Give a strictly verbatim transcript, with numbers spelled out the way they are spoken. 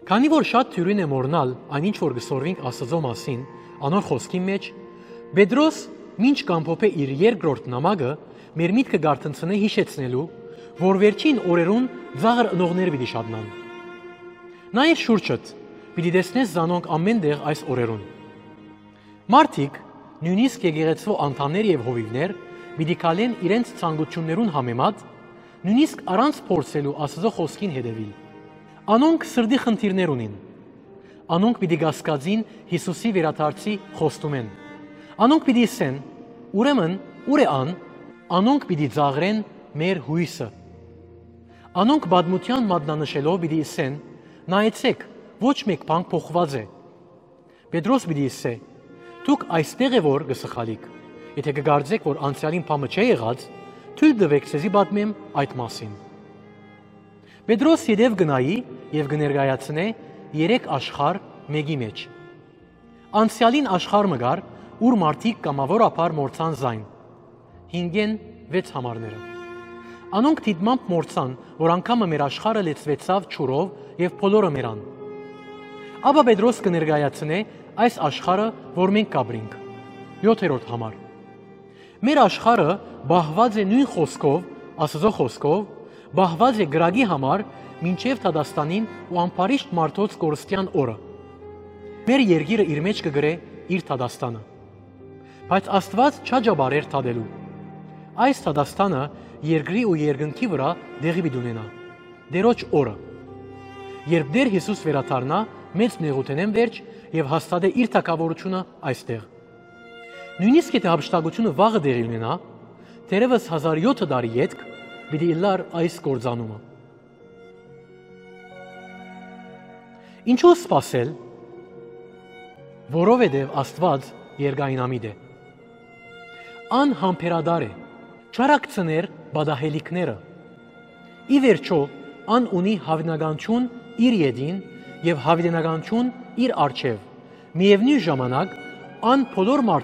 Քանի որ շատ թյուրին է մոռնալ այնինչ որ գսորվինք Աստծո մասին, անոր խոսքի մեջ, Պետրոս մինչ կամփոփե իր երկրորդ նամակը մեր միտքը գարթնցնե հիշեցնելու, որ վերջին օրերուն ծաղր ընողներ պիտի շատնան։ Նայր շուրջդ, պիտի տեսնես զանոնք ամենտեղ այս օրերուն։ Մարդիկ, նույնիսկ եկեղեցու անդամներ եւ հովիվներ, պիտի կալեն իրենց ցանկություններուն համեմատ, նույնիսկ առանց փորձելու Աստծո խոսքին հետևիլ։ Անոնք սրդի խնդիրներ ունին։ Անոնք պիտի գասկածին Հիսուսի վերադարձի խոստումեն։ Անոնք պիտի ասեն, ուրեմն ուր է ան, անոնք պիտի ծաղրեն մեր հույսը։ Անոնք բադմության մատնանշելով պիտի ասեն, նայեցեք, ոչ մեկ բան փոխված է։ Պետրոս պիտի ասե, դուք այստեղ է որ գսխալիք։ Եթե կգարձեք, որ անցյալին բամը չէ եղած, թույլ տվեք ցեզի պատմեմ այդ մասին։ Պետրոս յետև գնայի եւ կներկայացնե երեք աշխարհ մեկի մեջ։ Անցյալին աշխարհ մը գար, ուր մարդիկ կամավորապար մորցան զայն։ հինգեն վեց համարները։ Անոնք դիտմամբ մորցան, որ անգամը մեր աշխարհը լեցվեցավ ճուրով եւ բոլորը մերան։ Ապա Պետրոս կներկայացնե այս աշխարհը, որ մենք կաբրինք։ յոթերորդ համար։ Մեր աշխարհը բահված է նույն խոսքով, Աստծո խոսքով, բահված է գրագի համար մինչև Թադաստանին ու ամփարիշտ մարդոց կորստյան օրը։ Մեր երկիրը իր մեջ կգրե իր Թադաստանը։ Բայց Աստված չաջաբարեր թադելու։ Այս Թադաստանը երկրի ու երկնքի վրա դեղի պիտի ունենա։ Դերոջ օրը։ Երբ Տեր Հիսուս վերադառնա, մեծ նեղութենեն վերջ եւ հաստատե իր թագավորությունը այստեղ։ Նույնիսկ եթե հափշտակությունը վաղը դեղի ունենա, դերևս հազար յոթ տարի յետք պիտի իլար այս կործանումը։ Ինչու սպասել, որովհետև Աստված երկայնամիտ է։ Անհամբերադար է, չարակցներ բադահելիքները։ Ի վերջո, ան ունի հավանականություն իր ետին եւ հավանականություն իր առջև։ Միևնույն ժամանակ, ան բոլոր